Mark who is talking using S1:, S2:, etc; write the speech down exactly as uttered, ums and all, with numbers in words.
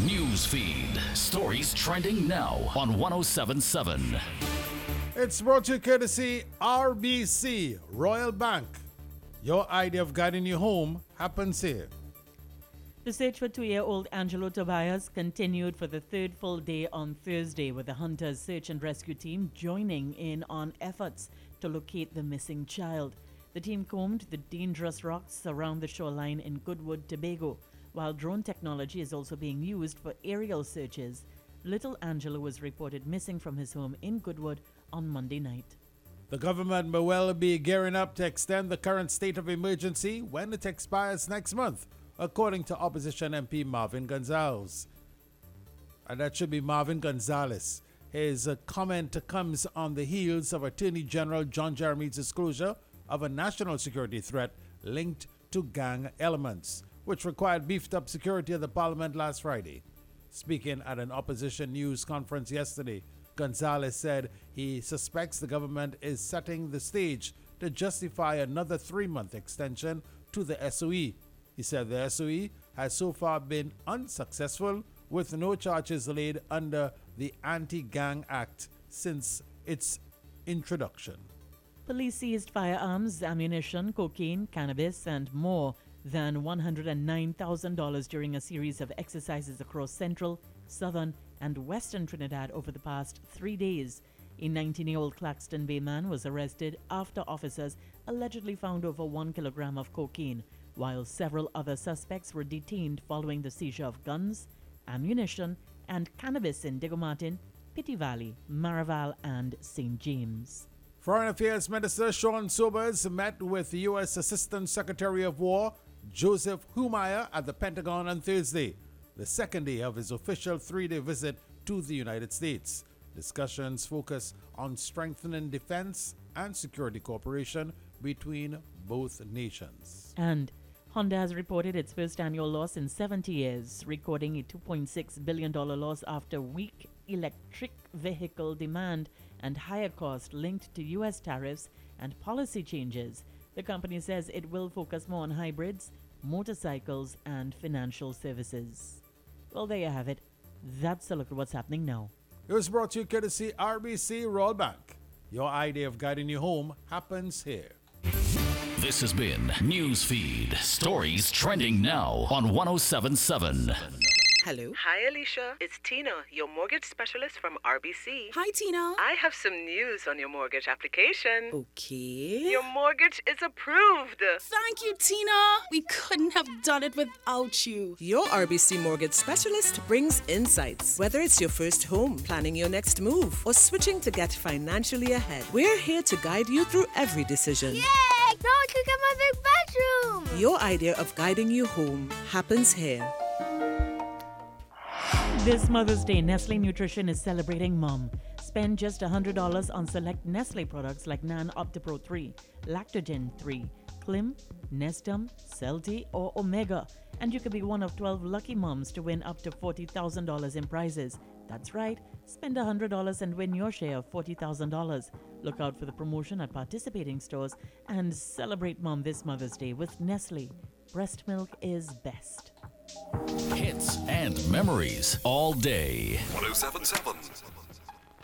S1: News feed. Stories trending now on one oh seven point seven.
S2: It's brought to you courtesy R B C, Royal Bank. Your idea of guiding you home happens here.
S3: The search for two-year-old Angelo Tobias continued for the third full day on Thursday, with the Hunters Search and Rescue Team joining in on efforts to locate the missing child. The team combed the dangerous rocks around the shoreline in Goodwood, Tobago, while drone technology is also being used for aerial searches. Little Angelo was reported missing from his home in Goodwood on Monday night.
S2: The government may well be gearing up to extend the current state of emergency when it expires next month, according to opposition M P Marvin Gonzalez. And that should be Marvin Gonzalez. His uh, comment comes on the heels of Attorney General John Jeremy's disclosure of a national security threat linked to gang elements, which required beefed up security at the Parliament last Friday. Speaking at an opposition news conference yesterday, Gonzalez said he suspects the government is setting the stage to justify another three-month extension to the S O E. He said the S O E has so far been unsuccessful, with no charges laid under the Anti-Gang Act since its introduction.
S3: Police seized firearms, ammunition, cocaine, cannabis, and more than one hundred nine thousand dollars during a series of exercises across central, southern, and western Trinidad over the past three days. A nineteen-year-old Claxton Bay man was arrested after officers allegedly found over one kilogram of cocaine, while several other suspects were detained following the seizure of guns, ammunition, and cannabis in Diego Martin, Pitti Valley, Maraval, and Saint James.
S2: Foreign Affairs Minister Sean Sobers met with U S Assistant Secretary of War Joseph Humaya at the Pentagon on Thursday, the second day of his official three-day visit to the United States. Discussions focus on strengthening defense and security cooperation between both nations.
S3: And Honda has reported its first annual loss in seventy years, recording a two point six billion dollars loss after weak electric vehicle demand and higher cost linked to U S tariffs and policy changes. The company says it will focus more on hybrids, motorcycles, and financial services. Well, there you have it. That's a look at what's happening now.
S2: It was brought to you courtesy R B C Royal Bank. Your idea of guiding you home happens here.
S1: This has been Newsfeed. Stories trending now on one oh seven point seven.
S4: Hello.
S5: Hi, Alicia. It's Tina, your mortgage specialist from R B C.
S4: Hi, Tina.
S5: I have some news on your mortgage application.
S4: Okay.
S5: Your mortgage is approved.
S4: Thank you, Tina. We couldn't have done it without you. Your R B C mortgage specialist brings insights. Whether it's your first home, planning your next move, or switching to get financially ahead, we're here to guide you through every decision.
S6: Yay! Now I can get my big bedroom!
S4: Your idea of guiding you home happens here.
S3: This Mother's Day, Nestle Nutrition is celebrating Mom. Spend just one hundred dollars on select Nestle products like Nan OptiPro three, Lactogen three, Klim, Nestum, Celti, or Omega, and you could be one of twelve lucky moms to win up to forty thousand dollars in prizes. That's right, spend one hundred dollars and win your share of forty thousand dollars. Look out for the promotion at participating stores and celebrate Mom this Mother's Day with Nestle. Breast milk is best.
S1: Hits and memories all day.
S7: one oh seven point seven.